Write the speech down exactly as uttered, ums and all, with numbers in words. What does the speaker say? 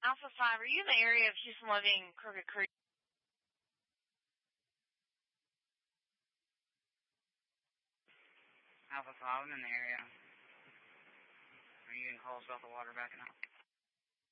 Alpha five, are you in the area of Houston Loving, Crooked Creek? Alpha five, I'm in the area. Are you getting calls about the water backing up?